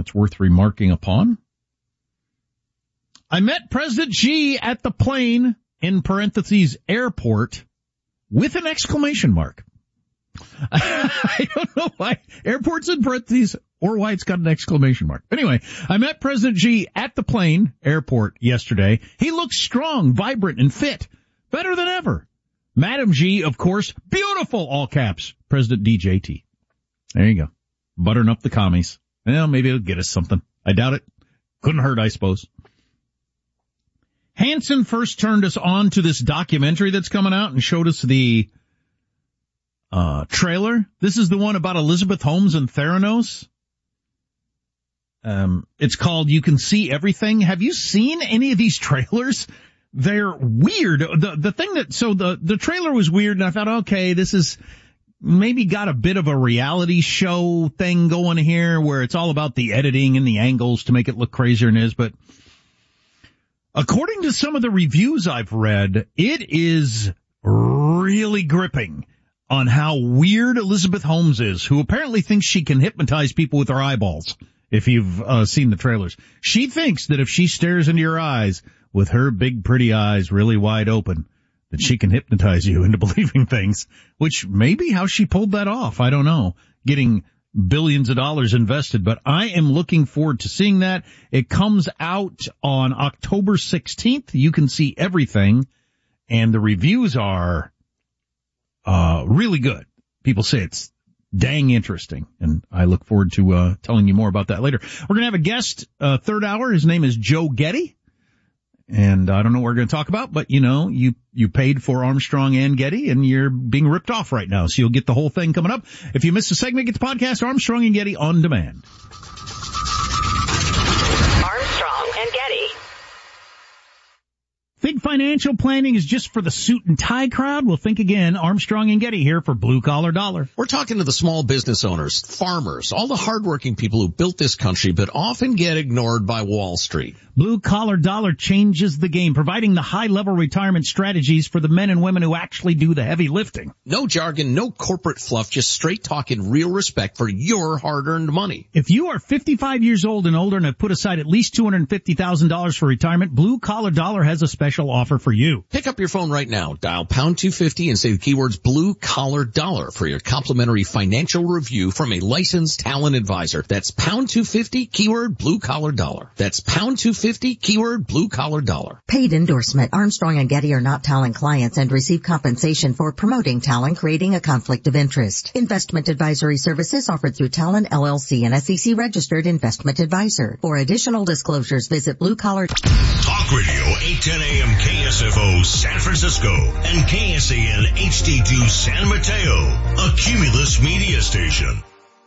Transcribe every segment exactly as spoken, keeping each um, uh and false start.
That's worth remarking upon. I met President Xi at the plane, in parentheses, airport, with an exclamation mark. I don't know why airport's in parentheses or why it's got an exclamation mark. Anyway, I met President Xi at the plane, airport, yesterday. He looks strong, vibrant, and fit. Better than ever. Madam Xi, of course, beautiful, all caps, President D J T. There you go. Buttering up the commies. Well, maybe it'll get us something. I doubt it. Couldn't hurt, I suppose. Hanson first turned us on to this documentary that's coming out and showed us the uh trailer. This is the one about Elizabeth Holmes and Theranos. Um, it's called You Can See Everything. Have you seen any of these trailers? They're weird. The the thing that, so the, the trailer was weird, and I thought, okay, this is maybe got a bit of a reality show thing going here where it's all about the editing and the angles to make it look crazier than it is, but according to some of the reviews I've read, it is really gripping on how weird Elizabeth Holmes is, who apparently thinks she can hypnotize people with her eyeballs, if you've uh, seen the trailers. She thinks that if she stares into your eyes with her big pretty eyes really wide open, that she can hypnotize you into believing things, which may be how she pulled that off. I don't know, getting billions of dollars invested, but I am looking forward to seeing that. It comes out on October sixteenth. You Can See Everything, and the reviews are uh really good. People say it's dang interesting, and I look forward to uh telling you more about that later. We're going to have a guest uh third hour. His name is Joe Getty, and I don't know what we're going to talk about, but you know, you you paid for Armstrong and Getty, and you're being ripped off right now, so you'll get the whole thing coming up. If you missed a segment, get the podcast Armstrong and Getty on demand. Armstrong and Getty. Think financial planning is just for the suit and tie crowd? Well, think again. Armstrong and Getty here for Blue Collar Dollar. We're talking to the small business owners, farmers, all the hardworking people who built this country but often get ignored by Wall Street. Blue Collar Dollar changes the game, providing the high-level retirement strategies for the men and women who actually do the heavy lifting. No jargon, no corporate fluff, just straight talk and real respect for your hard-earned money. If you are fifty-five years old and older and have put aside at least two hundred fifty thousand dollars for retirement, Blue Collar Dollar has a special offer for you. Pick up your phone right now, dial pound two fifty and say the keywords Blue Collar Dollar for your complimentary financial review from a licensed talent advisor. That's pound two fifty, keyword Blue Collar Dollar. That's pound two fifty, keyword Blue Collar Dollar. Paid endorsement. Armstrong and Getty are not Talon clients and receive compensation for promoting Talon, creating a conflict of interest. Investment advisory services offered through Talon L L C, an S E C registered investment advisor. For additional disclosures, visit Blue Collar. Talk Radio eight ten a.m. K S F O San Francisco and K S A N H D two San Mateo, a Cumulus media station.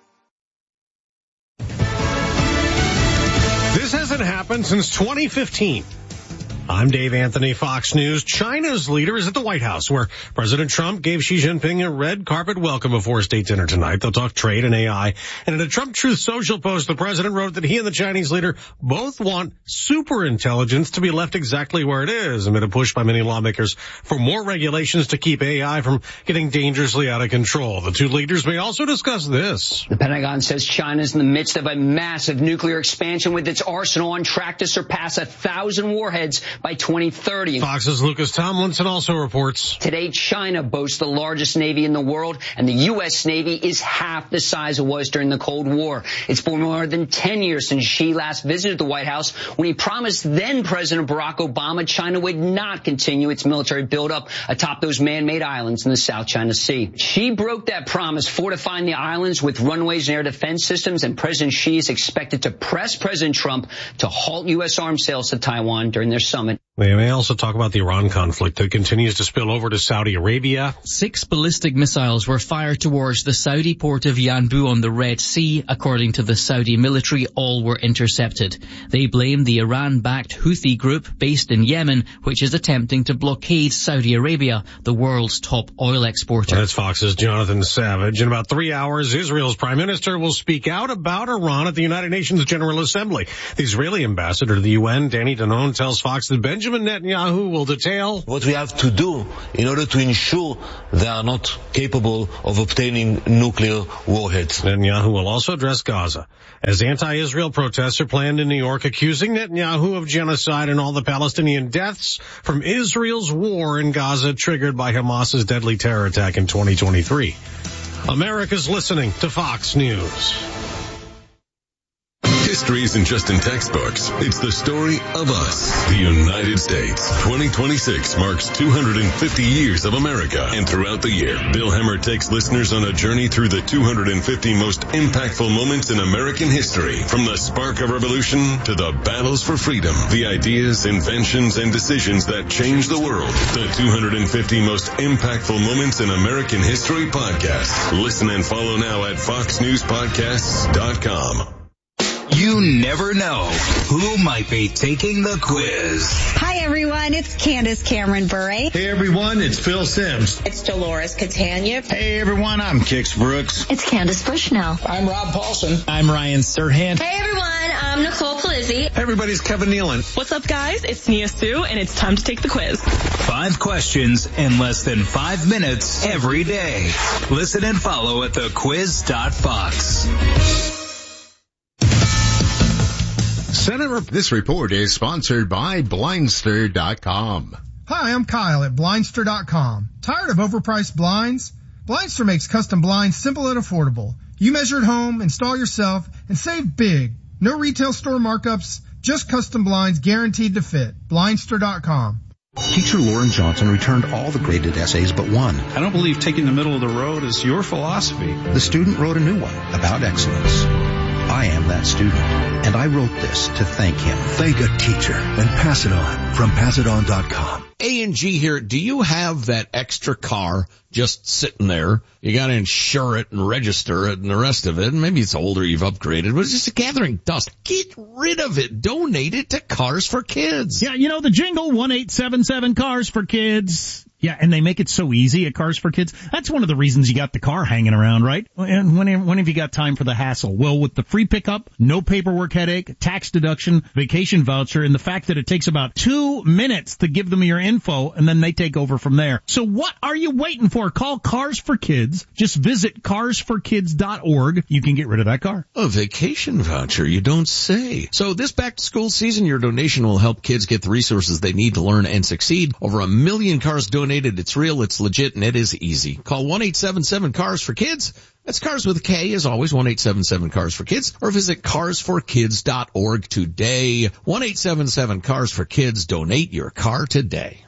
This hasn't happened since twenty fifteen. I'm Dave Anthony, Fox News. China's leader is at the White House, where President Trump gave Xi Jinping a red carpet welcome before a state dinner tonight. They'll talk trade and A I. And in a Trump Truth Social post, the president wrote that he and the Chinese leader both want superintelligence to be left exactly where it is, amid a push by many lawmakers for more regulations to keep A I from getting dangerously out of control. The two leaders may also discuss this. The Pentagon says China's in the midst of a massive nuclear expansion, with its arsenal on track to surpass a thousand warheads by twenty thirty. Fox's Lucas Tomlinson also reports. Today, China boasts the largest navy in the world, and the U S Navy is half the size it was during the Cold War. It's been more than ten years since Xi last visited the White House, when he promised then President Barack Obama China would not continue its military buildup atop those man-made islands in the South China Sea. Xi broke that promise, fortifying the islands with runways and air defense systems, and President Xi is expected to press President Trump to halt U S arms sales to Taiwan during their summit. We may also talk about the Iran conflict that continues to spill over to Saudi Arabia. Six ballistic missiles were fired towards the Saudi port of Yanbu on the Red Sea. According to the Saudi military, all were intercepted. They blame the Iran-backed Houthi group based in Yemen, which is attempting to blockade Saudi Arabia, the world's top oil exporter. That's Fox's Jonathan Savage. In about three hours, Israel's prime minister will speak out about Iran at the United Nations General Assembly. The Israeli ambassador to the U N, Danny Danon, tells Fox that Benjamin Benjamin Netanyahu will detail what we have to do in order to ensure they are not capable of obtaining nuclear warheads. Netanyahu will also address Gaza as anti-Israel protests are planned in New York, accusing Netanyahu of genocide and all the Palestinian deaths from Israel's war in Gaza triggered by Hamas's deadly terror attack in twenty twenty-three. America's listening to Fox News. History isn't just in textbooks. It's the story of us, the United States. twenty twenty-six marks two hundred fifty years of America. And throughout the year, Bill Hemmer takes listeners on a journey through the two hundred fifty most impactful moments in American history. From the spark of revolution to the battles for freedom, the ideas, inventions, and decisions that changed the world. The two hundred fifty most impactful moments in American history podcast. Listen and follow now at fox news podcasts dot com. You never know who might be taking the quiz. Hi, everyone. It's Candace Cameron Bure. Hey, everyone. It's Phil Sims. It's Dolores Catania. Hey, everyone. I'm Kix Brooks. It's Candace Bushnell. I'm Rob Paulson. I'm Ryan Serhant. Hey, everyone. I'm Nicole Palizzi. Hey, everybody's Kevin Nealon. What's up, guys? It's Nia Sue, and it's time to take the quiz. Five questions in less than five minutes every day. Listen and follow at the quiz dot fox. Senator, this report is sponsored by Blindster dot com. Hi, I'm Kyle at Blindster dot com. Tired of overpriced blinds? Blindster makes custom blinds simple and affordable. You measure at home, install yourself, and save big. No retail store markups, just custom blinds guaranteed to fit. Blindster dot com. Teacher Lauren Johnson returned all the graded essays but one. I don't believe taking the middle of the road is your philosophy. The student wrote a new one about excellence. I am that student, and I wrote this to thank him. Thank a teacher and pass it on from pass it on dot com. A and G here, do you have that extra car just sitting there? You got to insure it and register it and the rest of it. And maybe it's older, you've upgraded, but it's just gathering dust. Get rid of it. Donate it to Cars for Kids. Yeah, you know the jingle, one eight seven seven Cars for Kids. Yeah, and they make it so easy at Cars for Kids. That's one of the reasons you got the car hanging around, right? And when, when have you got time for the hassle? Well, with the free pickup, no paperwork headache, tax deduction, vacation voucher, and the fact that it takes about two minutes to give them your info, and then they take over from there. So what are you waiting for? Call Cars for Kids. Just visit cars for kids dot org. You can get rid of that car. A vacation voucher, you don't say. So this back-to-school season, your donation will help kids get the resources they need to learn and succeed. Over a million cars donated. It's real, it's legit, and it is easy. Call one eight seven seven Cars for Kids. That's Cars with a K, as always, one eight seven seven Cars for Kids, or visit cars for kids dot org today. one eight seven seven Cars for Kids. Donate your car today.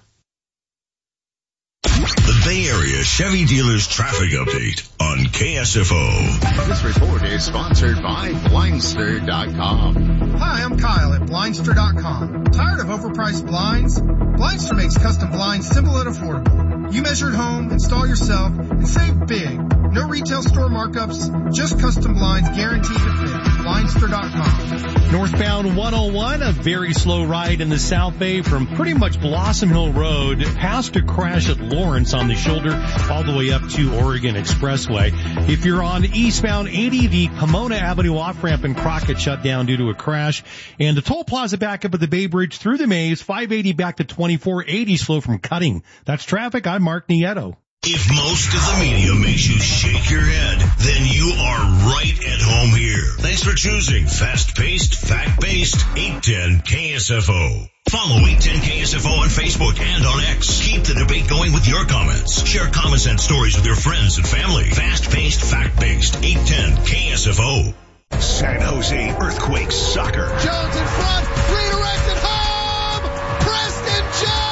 The Bay Area Chevy Dealers Traffic Update on K S F O. This report is sponsored by Blindster dot com. Hi, I'm Kyle at Blindster dot com. Tired of overpriced blinds? Blindster makes custom blinds simple and affordable. You measure at home, install yourself, and save big. No retail store markups, just custom blinds guaranteed to fit. Blindster dot com. Northbound one oh one, a very slow ride in the South Bay from pretty much Blossom Hill Road past a crash at Lawrence on the shoulder all the way up to Oregon Expressway. If you're on eastbound eighty, the Pomona Avenue off-ramp in Crockett shut down due to a crash. And the toll plaza back up at the Bay Bridge through the maze, five eighty back to twenty-four eighty slow from Cutting. That's traffic. I'm Mark Nieto. If most of the media makes you shake your head, then you are right at home here. Thanks for choosing fast-paced, fact-based eight ten K S F O. Follow eight ten K S F O on Facebook and on X. Keep the debate going with your comments. Share comments and stories with your friends and family. Fast-paced, fact-based eight ten K S F O. San Jose Earthquakes Soccer. Jones in front, redirected home! Preston Jones!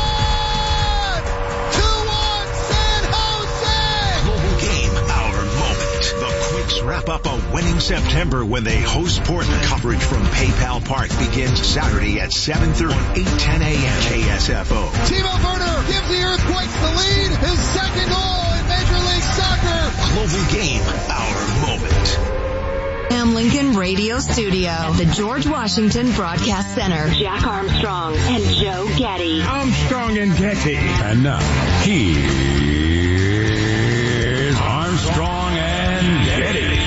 Wrap up a winning September when they host Portland. Coverage from PayPal Park begins Saturday at seven thirty, eight ten a.m. K S F O. Timo Werner gives the Earthquakes the lead. His second goal in Major League Soccer. Global Game, our moment. Am Lincoln Radio Studio at the George Washington Broadcast Center. Jack Armstrong and Joe Getty. Armstrong and Getty. And now, here's Armstrong and Getty.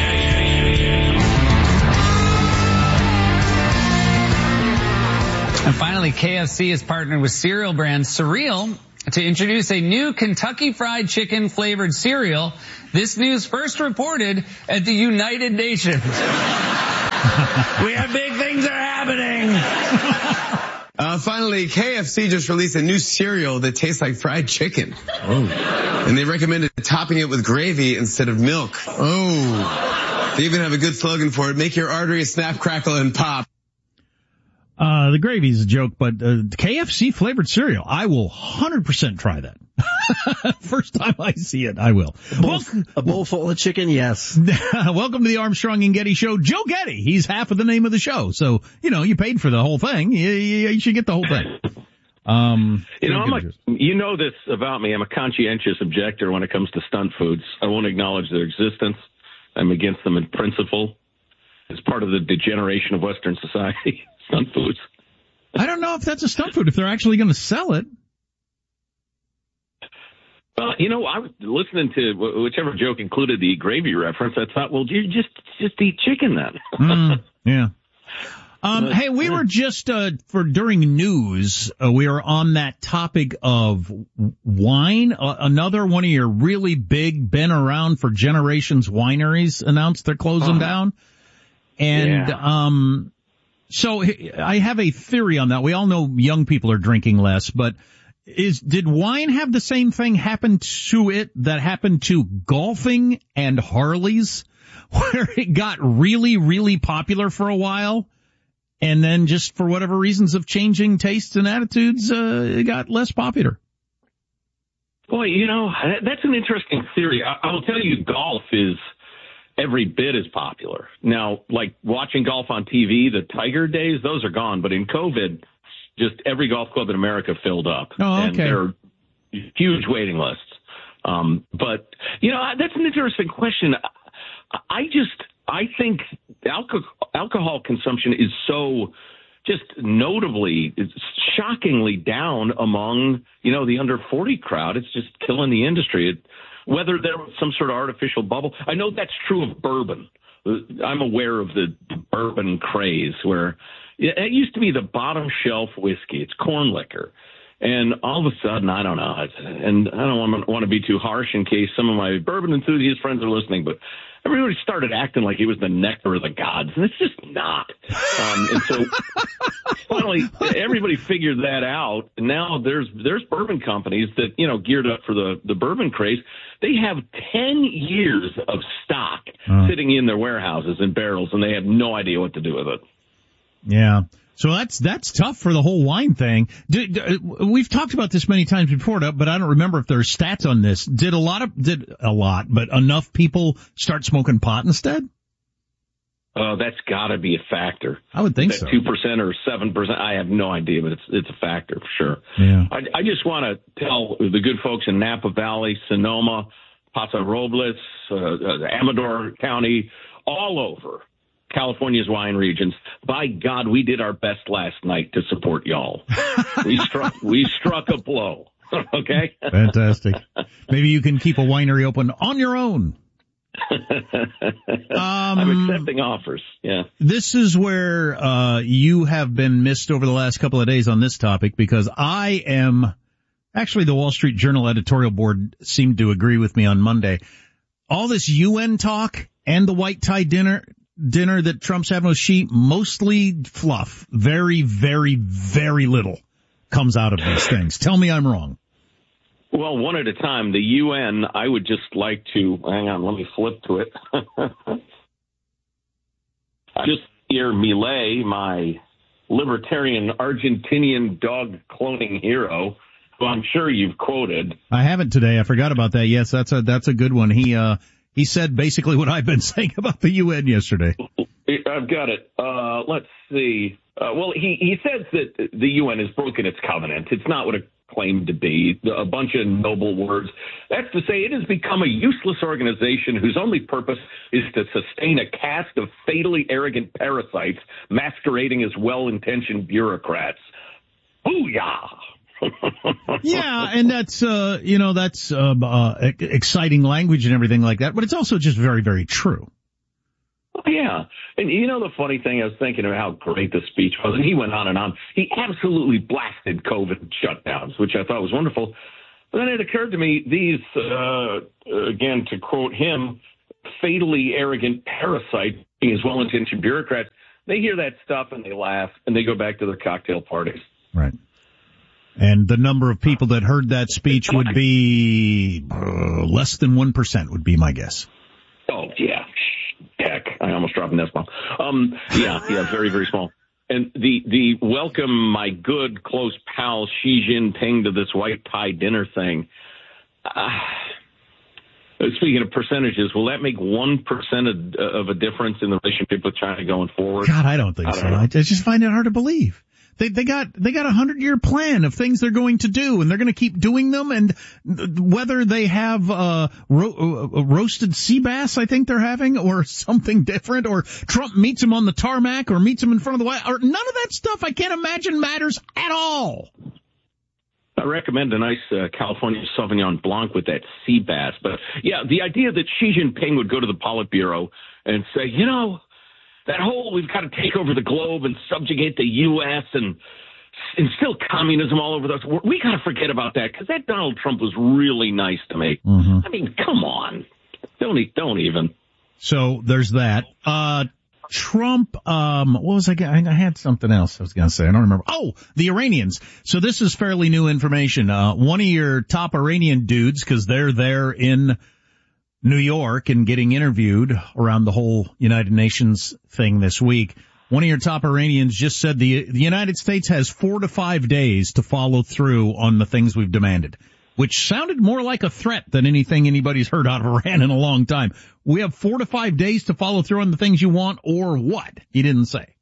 And finally, K F C has partnered with cereal brand Surreal to introduce a new Kentucky Fried Chicken flavored cereal. This news first reported at the United Nations. We have big things are happening. Uh, finally, K F C just released a new cereal that tastes like fried chicken. Oh. And they recommended topping it with gravy instead of milk. Oh. They even have a good slogan for it. Make your arteries snap, crackle, and pop. Uh, the gravy's a joke, but uh, K F C flavored cereal, I will one hundred percent try that. First time I see it, I will. A bowl, a bowl full of chicken, yes. Welcome to the Armstrong and Getty Show. Joe Getty, he's half of the name of the show. So, you know, you paid for the whole thing. You, you, you should get the whole thing. Um, you know, I'm a, you know this about me. I'm a conscientious objector when it comes to stunt foods. I won't acknowledge their existence. I'm against them in principle. It's part of the degeneration of Western society. Stunt foods. I don't know if that's a stunt food, if they're actually going to sell it. Well, you know, I was listening to whichever joke included the gravy reference. I thought, well, you just just eat chicken then. mm, yeah. Um, uh, hey, we yeah. were just uh, for during news. Uh, we were on that topic of wine. Uh, another one of your really big, been around for generations wineries announced they're closing uh-huh. down, and yeah. um. So I have a theory on that. We all know young people are drinking less, but is did wine have the same thing happen to it that happened to golfing and Harleys, where it got really, really popular for a while, and then just for whatever reasons of changing tastes and attitudes, uh, it got less popular? Boy, you know, that's an interesting theory. I, I will tell you, golf is every bit as popular. Now, like watching golf on T V, the Tiger days, those are gone. But in COVID, just every golf club in America filled up. Oh, okay. And there are huge waiting lists. Um, but, you know, that's an interesting question. I just, I think alcohol, alcohol consumption is so just notably, it's shockingly down among, you know, the under forty crowd. It's just killing the industry. It, Whether there was some sort of artificial bubble. I know that's true of bourbon. I'm aware of the bourbon craze where it used to be the bottom shelf whiskey. It's corn liquor. And all of a sudden, I don't know, and I don't want to, want to be too harsh in case some of my bourbon enthusiast friends are listening, but everybody started acting like it was the nectar of the gods, and it's just not. Um, and so finally, everybody figured that out. And now there's there's bourbon companies that, you know, geared up for the, the bourbon craze. They have ten years of stock uh. sitting in their warehouses in barrels, and they have no idea what to do with it. Yeah. So that's that's tough for the whole wine thing. Did, we've talked about this many times before, but I don't remember if there are stats on this. Did a lot of did a lot, but enough people start smoking pot instead? Oh, that's got to be a factor. I would think that so. Two percent or seven percent. I have no idea, but it's it's a factor for sure. Yeah. I, I just want to tell the good folks in Napa Valley, Sonoma, Paso Robles, uh, uh, Amador County, all over California's wine regions. By God, we did our best last night to support y'all. we struck, we struck a blow. Okay. Fantastic. Maybe you can keep a winery open on your own. um, I'm accepting offers. Yeah. This is where, uh, you have been missed over the last couple of days on this topic, because I am actually the Wall Street Journal editorial board seemed to agree with me on Monday. All this U N talk and the white tie dinner, dinner that Trump's having with Xi, mostly fluff. Very, very, very little comes out of these things. Tell me I'm wrong. Well, one at a time. The U N, I would just like to, hang on, let me flip to it. I just hear Milei, my libertarian Argentinian dog cloning hero, who I'm sure you've quoted. I haven't today. I forgot about that. Yes, that's a, that's a good one. He, uh, He said basically what I've been saying about the U N yesterday. I've got it. Uh, let's see. Uh, well, he, he says that the U N has broken its covenant. It's not what it claimed to be. A bunch of noble words. That's to say it has become a useless organization whose only purpose is to sustain a caste of fatally arrogant parasites masquerading as well-intentioned bureaucrats. Booyah! Yeah, and that's, uh, you know, that's, uh, uh, exciting language and everything like that, but it's also just very, very true. Yeah. And you know the funny thing, I was thinking of how great the speech was, and he went on and on. He absolutely blasted COVID shutdowns, which I thought was wonderful. But then it occurred to me, these, uh, again, to quote him, fatally arrogant parasites, being as well-intentioned bureaucrats, they hear that stuff and they laugh and they go back to their cocktail parties. Right. And the number of people that heard that speech would be uh, less than one percent would be my guess. Oh, yeah. Heck, I almost dropped an S-bomb. Um, yeah, yeah, very, very small. And the, the welcome my good close pal Xi Jinping to this white tie dinner thing. Uh, speaking of percentages, will that make one percent of, of a difference in the relationship with China going forward? God, I don't think I don't so. know. I just find it hard to believe. They, they got, they got a hundred year plan of things they're going to do, and they're going to keep doing them. And whether they have, uh, ro- uh, roasted sea bass, I think they're having, or something different, or Trump meets him on the tarmac or meets him in front of the White House, or none of that stuff I can't imagine matters at all. I recommend a nice uh, California Sauvignon Blanc with that sea bass. But yeah, the idea that Xi Jinping would go to the Politburo and say, you know, that whole we've got to take over the globe and subjugate the U S and instill communism all over us. We got to forget about that because that Donald Trump was really nice to me. Mm-hmm. I mean, come on. Don't, don't even. So there's that. Uh, Trump, um, what was I, I had something else I was going to say. I don't remember. Oh, the Iranians. So this is fairly new information. Uh, one of your top Iranian dudes, because they're there in New York and getting interviewed around the whole United Nations thing this week. One of your top Iranians just said the, the United States has four to five days to follow through on the things we've demanded, which sounded more like a threat than anything anybody's heard out of Iran in a long time. We have four to five days to follow through on the things you want, or what? He didn't say.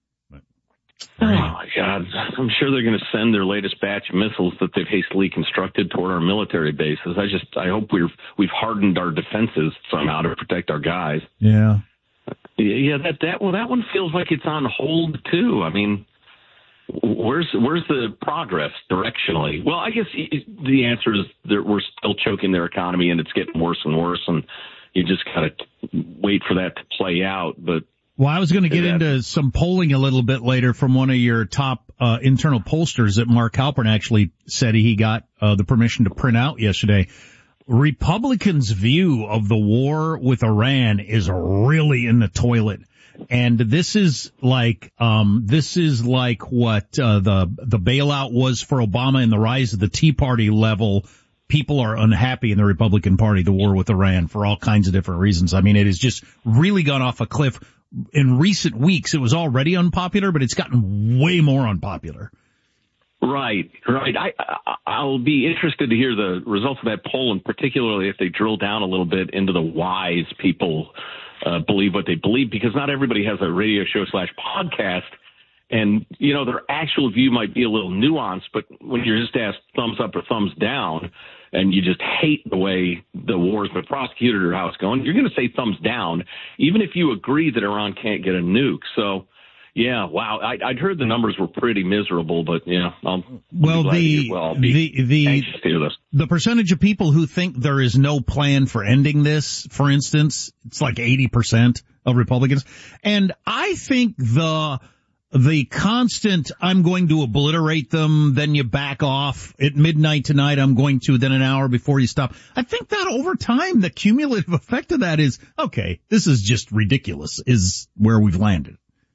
Oh, my God. I'm sure they're going to send their latest batch of missiles that they've hastily constructed toward our military bases. I just, I hope we've, we've hardened our defenses somehow to protect our guys. Yeah. Yeah, that, that, well, that one feels like it's on hold, too. I mean, where's, where's the progress directionally? Well, I guess the answer is that we're still choking their economy and it's getting worse and worse, and you just got to wait for that to play out. But Well, I was going to get into some polling a little bit later from one of your top uh, internal pollsters that Mark Halpern actually said he got uh, the permission to print out yesterday. Republicans' view of the war with Iran is really in the toilet. And this is like, um, this is like what, uh, the, the bailout was for Obama and the rise of the Tea Party level. People are unhappy in the Republican Party, the war with Iran, for all kinds of different reasons. I mean, it has just really gone off a cliff. In recent weeks, it was already unpopular, but it's gotten way more unpopular. Right, right. I, I, I'll be interested to hear the results of that poll, and particularly if they drill down a little bit into the whys people uh, believe what they believe, because not everybody has a radio show slash podcast, and, you know, their actual view might be a little nuanced, but when you're just asked thumbs up or thumbs down, and you just hate the way the war's been prosecuted or how it's going, you're going to say thumbs down, even if you agree that Iran can't get a nuke. So, yeah, wow, I, I'd heard the numbers were pretty miserable, but yeah, I'll well, be the hear, well, I'll be the the anxious to hear this. The percentage of people who think there is no plan for ending this, for instance, it's like eighty percent of Republicans, and I think the the constant, I'm going to obliterate them, then you back off at midnight tonight, I'm going to, then an hour before you stop. I think that over time, the cumulative effect of that is, okay, this is just ridiculous, is where we've landed.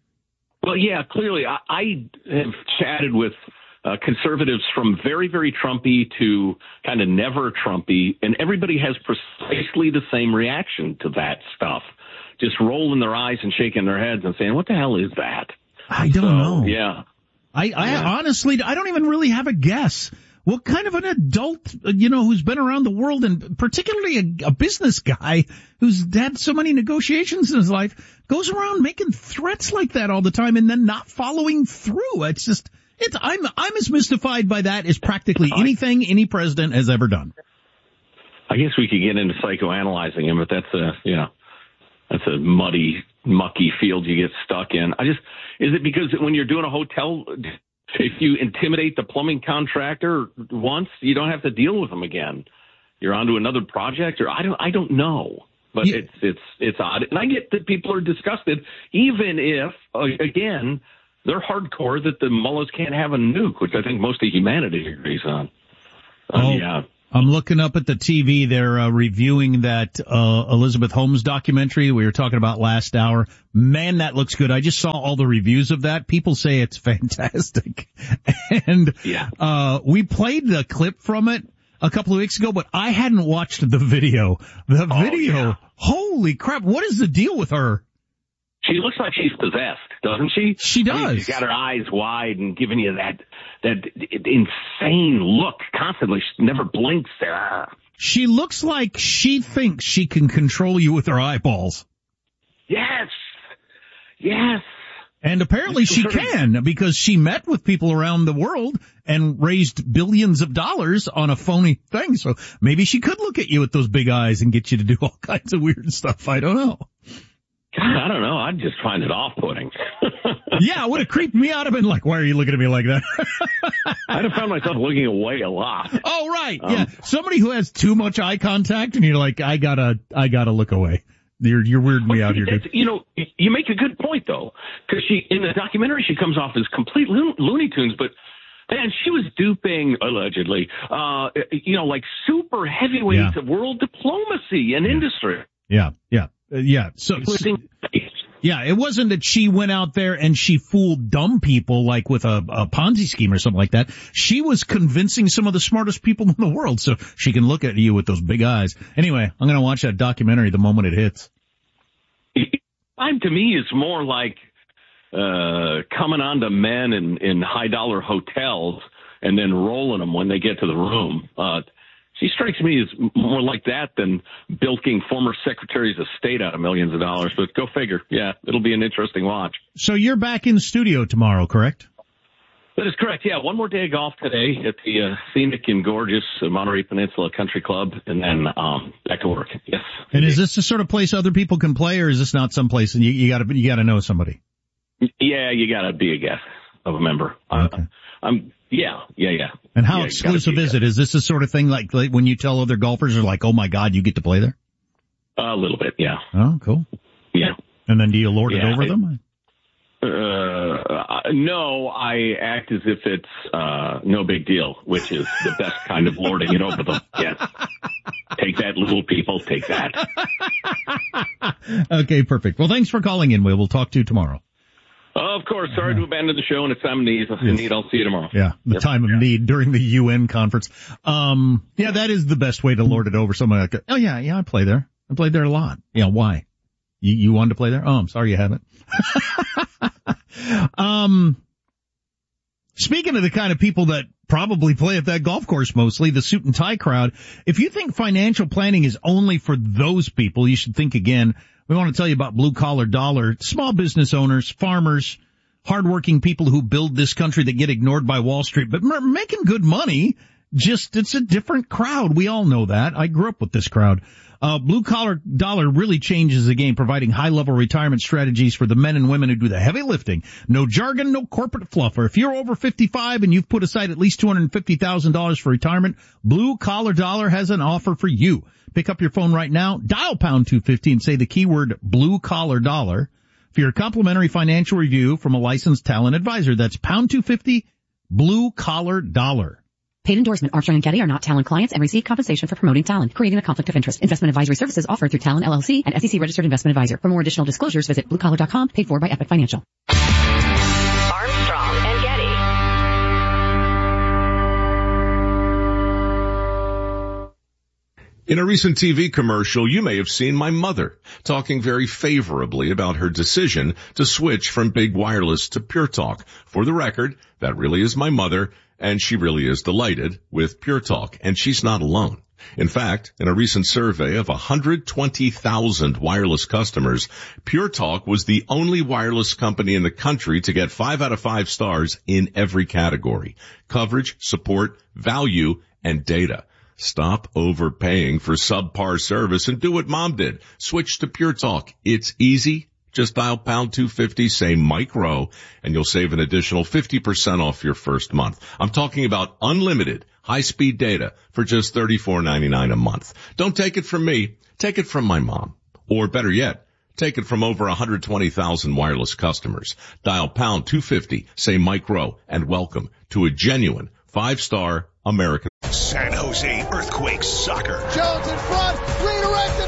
Well, yeah, clearly. I, I have chatted with uh, conservatives from very, very Trumpy to kind of never Trumpy, and everybody has precisely the same reaction to that stuff. Just rolling their eyes and shaking their heads and saying, what the hell is that? I don't so, know. Yeah. I, I yeah. honestly, I don't even really have a guess. What kind of an adult, you know, who's been around the world, and particularly a, a business guy who's had so many negotiations in his life, goes around making threats like that all the time and then not following through? It's just, it's, I'm, I'm as mystified by that as practically anything any president has ever done. I guess we could get into psychoanalyzing him, but that's a, you know, that's a muddy, mucky field you get stuck in. I just, is it because when you're doing a hotel, if you intimidate the plumbing contractor once, you don't have to deal with them again. You're on to another project, or I don't, I don't know. but Yeah. it's it's it's odd. And I get that people are disgusted, even if, uh, again, they're hardcore that the mullahs can't have a nuke, which I think most of humanity agrees on. Um, Oh. yeah. I'm looking up at the T V. They're uh, reviewing that uh, Elizabeth Holmes documentary we were talking about last hour. Man, that looks good. I just saw all the reviews of that. People say it's fantastic. And Yeah. uh we played the clip from it a couple of weeks ago, but I hadn't watched the video. The Oh, video, yeah. holy crap, what is the deal with her? She looks like she's possessed, doesn't she? She I mean, does. she's got her eyes wide and giving you that that insane look constantly. She never blinks. Ah. She looks like she thinks she can control you with her eyeballs. Yes. Yes. And apparently she can, because she met with people around the world and raised billions of dollars on a phony thing. So maybe she could look at you with those big eyes and get you to do all kinds of weird stuff. I don't know. God, I don't know. I'd just find it off-putting. Yeah, it would have creeped me out. I've been like, why are you looking at me like that? I'd have found myself looking away a lot. Oh, right. Um, Yeah. Somebody who has too much eye contact and you're like, I gotta, I gotta look away. You're, you're weirding me out here, dude. You know, you make a good point, though, because she, in the documentary, she comes off as complete lo- Looney Tunes, but man, she was duping, allegedly, uh, you know, like super heavyweights Yeah. of world diplomacy and industry. Yeah, yeah, uh, yeah. So, so, yeah, it wasn't that she went out there and she fooled dumb people like with a, a Ponzi scheme or something like that. She was convincing some of the smartest people in the world so she can look at you with those big eyes. Anyway, I'm going to watch that documentary the moment it hits. Time to me is more like uh coming on to men in, in high-dollar hotels and then rolling them when they get to the room. Uh She strikes me as more like that than bilking former secretaries of state out of millions of dollars. But go figure. Yeah, it'll be an interesting watch. So you're back in studio tomorrow, correct? That is correct. Yeah, one more day of golf today at the uh, scenic and gorgeous uh, Monterey Peninsula Country Club, and then um, back to work. Yes. And is this the sort of place other people can play, or is this not some place and you, you gotta, you gotta know somebody? Yeah, you got to be a guest of a member. Okay. Uh, I'm. Yeah, yeah, yeah. And how Yeah, you gotta exclusive be a is it? Is this the sort of thing like, like when you tell other golfers are like, oh my God, you get to play there? A little bit, yeah. Oh, cool. Yeah. And then do you lord Yeah, it over it- them? Uh, no, I act as if it's uh no big deal, which is the best kind of lording it over them. Yes. Take that, little people. Take that. Okay, perfect. Well, thanks for calling in. We'll, we'll talk to you tomorrow. Of course. Sorry to abandon the show, and it's time of need. Yes. need. I'll see you tomorrow. Yeah, the Yep. time of need during the U N conference. Um, yeah, that is the best way to lord it over someone like, oh yeah, yeah, I play there. I played there a lot. Yeah, why? You, you wanted to play there? Oh, I'm sorry you haven't. um, speaking of the kind of people that probably play at that golf course mostly, the suit and tie crowd, if you think financial planning is only for those people, you should think again. We want to tell you about Blue Collar Dollar, small business owners, farmers, hardworking people who build this country that get ignored by Wall Street, but are making good money. Just, it's a different crowd. We all know that. I grew up with this crowd. Uh, Blue Collar Dollar really changes the game, providing high-level retirement strategies for the men and women who do the heavy lifting. No jargon, no corporate fluff. Or if you're over fifty-five and you've put aside at least two hundred fifty thousand dollars for retirement, Blue Collar Dollar has an offer for you. Pick up your phone right now, dial pound two fifty and say the keyword Blue Collar Dollar for your complimentary financial review from a licensed talent advisor. That's pound two fifty, Blue Collar Dollar. Paid endorsement. Armstrong and Getty are not Talent clients and receive compensation for promoting Talent, creating a conflict of interest. Investment advisory services offered through Talent L L C and S E C registered investment advisor. For more additional disclosures, visit blue collar dot com, paid for by Epic Financial. Armstrong and Getty. In a recent T V commercial, you may have seen my mother talking very favorably about her decision to switch from big wireless to Pure Talk. For the record, that really is my mother, and she really is delighted with Pure Talk, and she's not alone. In fact, in a recent survey of one hundred twenty thousand wireless customers, Pure Talk was the only wireless company in the country to get five out of five stars in every category: coverage, support, value, and data. Stop overpaying for subpar service and do what Mom did. Switch to Pure Talk. It's easy. Just dial pound two fifty, say Mike Rowe, and you'll save an additional fifty percent off your first month. I'm talking about unlimited high-speed data for just thirty-four ninety-nine a month. Don't take it from me. Take it from my mom. Or better yet, take it from over one hundred twenty thousand wireless customers. Dial pound two fifty, say Mike Rowe, and welcome to a genuine five-star American. San Jose Earthquakes Soccer. Jones in front, redirected.